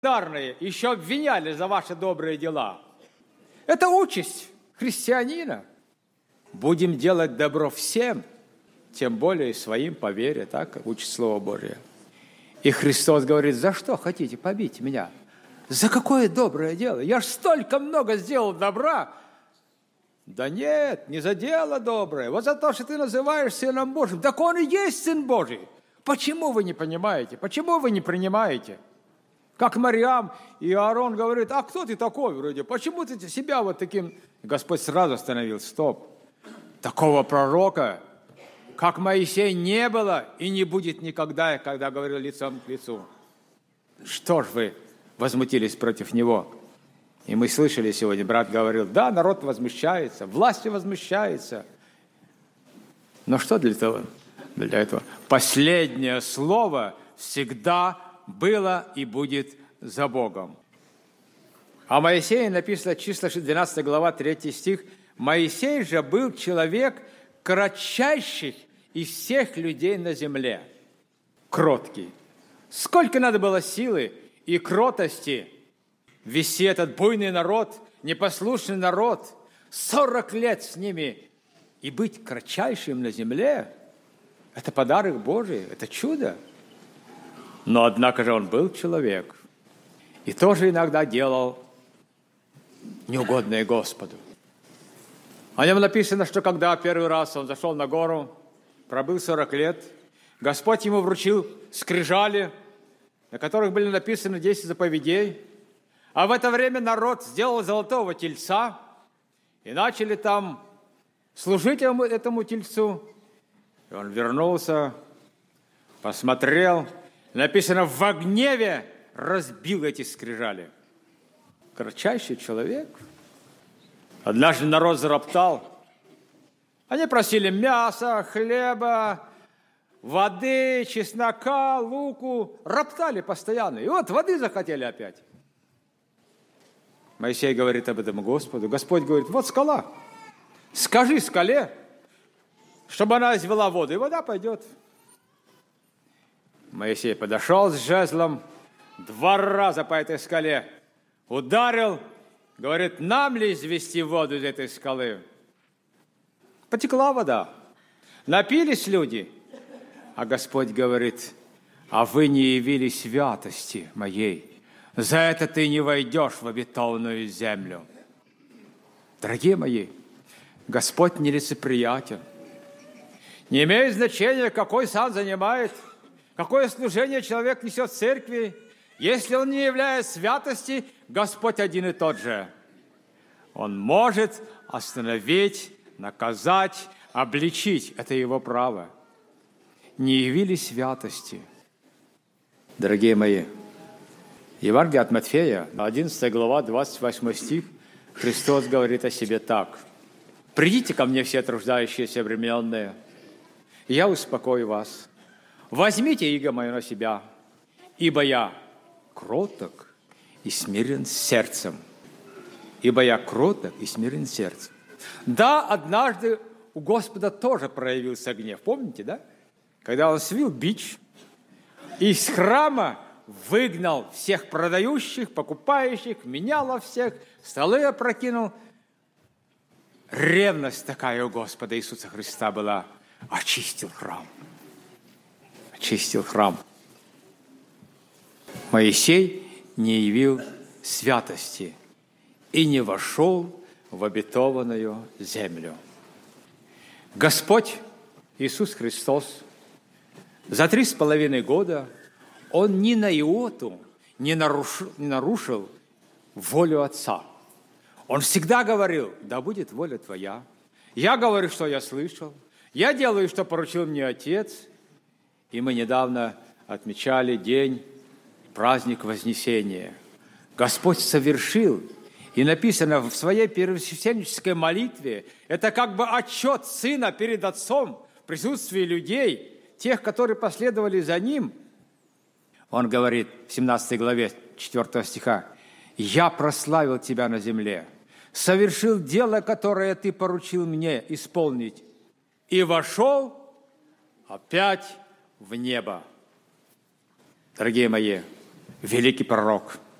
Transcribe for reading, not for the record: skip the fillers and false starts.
неблагодарные еще обвиняли за ваши добрые дела. Это участь христианина. Будем делать добро всем, тем более своим по вере, так учит Слово Божие. И Христос говорит: за что хотите побить меня? За какое доброе дело? Я ж столько много сделал добра. Да нет, не за дело доброе. Вот за то, что ты называешь Сыном Божьим. Так Он и есть Сын Божий. Почему вы не понимаете? Почему вы не принимаете? Как Марьям и Аарон говорит: а кто ты такой вроде? Почему ты себя вот таким... Господь сразу остановил: стоп. Такого пророка, как Моисей, не было и не будет никогда, когда говорил лицом к лицу. Что ж вы возмутились против него? И мы слышали сегодня, брат говорил: да, народ возмущается, власть возмущается. Но что для этого? Для этого последнее слово всегда было и будет за Богом. О Моисее написано, числа 12 глава, 3 стих: «Моисей же был человек кратчайших из всех людей на земле». Кроткий. Сколько надо было силы и кротости вести этот буйный народ, непослушный народ, 40 лет с ними, и быть кратчайшим на земле. Это подарок Божий, это чудо. Но, однако же, он был человек и тоже иногда делал неугодное Господу. О нем написано, что когда первый раз он зашел на гору, пробыл 40 лет, Господь ему вручил скрижали, на которых были написаны 10 заповедей, а в это время народ сделал золотого тельца и начали там служить этому тельцу. И он вернулся, посмотрел, написано, в гневе разбил эти скрижали. Кратчайший человек. Однажды народ зароптал. Они просили мяса, хлеба, воды, чеснока, луку. Роптали постоянно. И вот воды захотели опять. Моисей говорит об этом Господу. Господь говорит: вот скала. Скажи скале, чтобы она извела воду, и вода пойдет. Моисей подошел с жезлом, 2 раза по этой скале ударил, говорит: нам ли извести воду из этой скалы? Потекла вода, напились люди, а Господь говорит: а вы не явили святости моей, за это ты не войдешь в обетованную землю. Дорогие мои, Господь нелицеприятен. Не имеет значения, какой сан занимает, какое служение человек несет в церкви. Если он не является святости, Господь один и тот же. Он может остановить, наказать, обличить. Это его право. Не явили святости. Дорогие мои, Евангелие от Матфея, 11 глава, 28 стих, Христос говорит о себе так: «Придите ко мне все труждающиеся и обремененные, и я успокою вас. Возьмите иго мое на себя, ибо я кроток и смирен сердцем». Ибо я кроток и смирен сердцем. Да, однажды у Господа тоже проявился гнев. Помните, да? Когда он свил бич и из храма выгнал всех продающих, покупающих, менял всех, столы опрокинул. Ревность такая у Господа Иисуса Христа была. Очистил храм. Очистил храм. Моисей не явил святости и не вошел в обетованную землю. Господь Иисус Христос за 3,5 года Он ни на иоту не нарушил волю Отца. Он всегда говорил: да будет воля Твоя. Я говорю, что я слышал. Я делаю, что поручил мне Отец. И мы недавно отмечали праздник Вознесения. Господь совершил, и написано в своей первосвященнической молитве, это как бы отчет Сына перед Отцом в присутствии людей, тех, которые последовали за Ним. Он говорит в 17 главе 4 стиха: «Я прославил Тебя на земле, совершил дело, которое Ты поручил мне исполнить, и вошел опять в небо». Дорогие мои, великий пророк,